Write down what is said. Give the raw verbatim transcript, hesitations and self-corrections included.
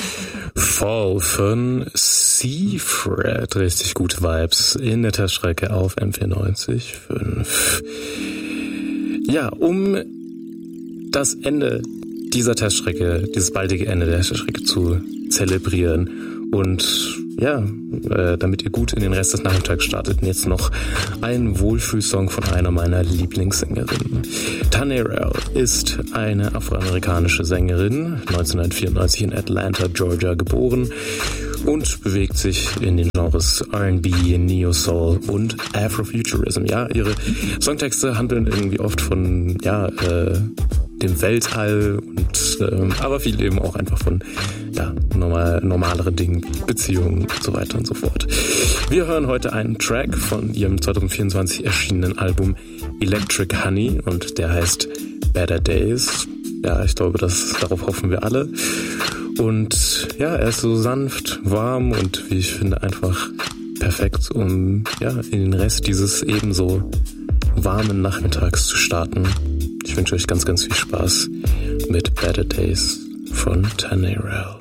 Fall von Seafret. Richtig gute Vibes in der Teststrecke auf M vierundneunzig Komma fünf. Ja, um das Ende dieser Teststrecke, dieses baldige Ende der Teststrecke zu zelebrieren und ja, äh, damit ihr gut in den Rest des Nachmittags startet, jetzt noch ein Wohlfühlsong von einer meiner Lieblingssängerinnen. Tanae Rell ist eine afroamerikanische Sängerin, neunzehnhundertvierundneunzig in Atlanta, Georgia geboren und bewegt sich in den Genres R and B, Neo-Soul und Afrofuturism. Ja, ihre Songtexte handeln irgendwie oft von, ja, äh, dem Weltall und ähm, aber viel eben auch einfach von ja, normal, normaleren Dingen, Beziehungen und so weiter und so fort. Wir hören heute einen Track von ihrem zwanzig vierundzwanzig erschienenen Album Electric Honey und der heißt Better Days. Ja, ich glaube, das, darauf hoffen wir alle. Und ja, er ist so sanft, warm und wie ich finde einfach perfekt, um ja in den Rest dieses ebenso warmen Nachmittags zu starten. Ich wünsche euch ganz, ganz viel Spaß mit Better Days von Tanae Rell.